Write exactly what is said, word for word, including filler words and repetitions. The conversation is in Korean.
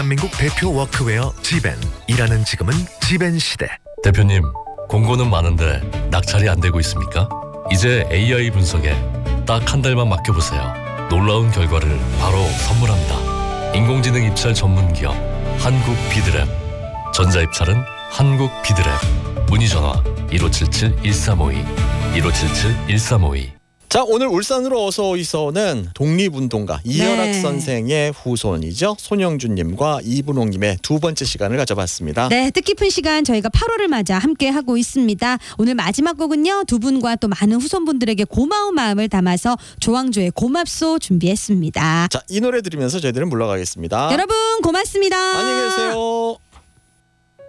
대한민국 대표 워크웨어 지벤. 일하는 지금은 지벤 시대. 대표님, 공고는 많은데 낙찰이 안 되고 있습니까? 이제 에이아이 분석에 딱 한 달만 맡겨보세요. 놀라운 결과를 바로 선물합니다. 인공지능 입찰 전문 기업 한국 비드랩. 전자입찰은 한국 비드랩. 문의 전화 일오칠칠 일삼오이 일오칠칠 일삼오이. 자, 오늘 울산으로 어서 오이서는 독립운동가 이혈학 네. 선생의 후손이죠. 손영준님과 이분홍님의 두 번째 시간을 가져봤습니다. 네, 뜻깊은 시간 저희가 팔월을 맞아 함께 하고 있습니다. 오늘 마지막 곡은요, 두 분과 또 많은 후손분들에게 고마운 마음을 담아서 조항조의 고맙소 준비했습니다. 자, 이 노래 들으면서 저희들은 물러가겠습니다. 여러분 고맙습니다. 안녕히 계세요.